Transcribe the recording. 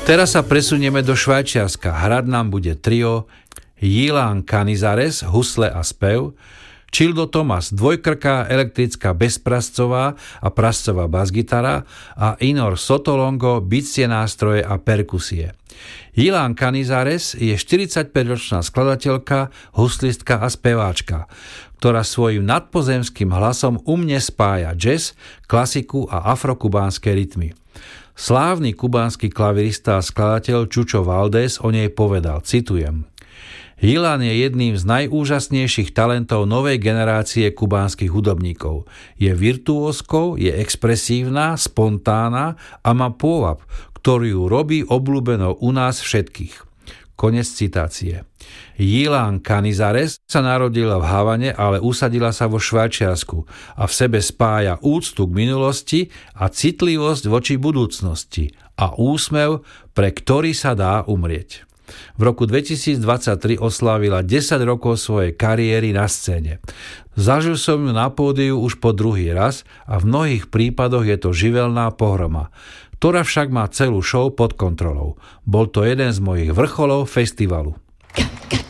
Teraz sa presunieme do Švajčiarska. Hrať nám bude trio Ilan Canizares, husle a spev, Childo Thomas, dvojkrká elektrická bezprascová a prascová basgitara a Inor Sotolongo, bicie nástroje a perkusie. Ilan Canizares je 45-ročná skladateľka, huslistka a speváčka, ktorá svojím nadpozemským hlasom umne spája jazz, klasiku a afrokubánske rytmy. Slávny kubánsky klavirista a skladateľ Chucho Valdés o nej povedal, citujem: Ilan je jedným z najúžasnejších talentov novej generácie kubánskych hudobníkov. Je virtuózkou, je expresívna, spontánna a má pôvab, ktorý ju robí obľúbenou u nás všetkých. Konec citácie. Ilan Canizares sa narodila v Havane, ale usadila sa vo Švajčiarsku a v sebe spája úctu k minulosti a citlivosť voči budúcnosti a úsmev, pre ktorý sa dá umrieť. V roku 2023 oslávila 10 rokov svojej kariéry na scéne. Zažil som ju na pódiu už po druhý raz a v mnohých prípadoch je to živelná pohroma, ktorá však má celú show pod kontrolou. Bol to jeden z mojich vrcholov festivalu.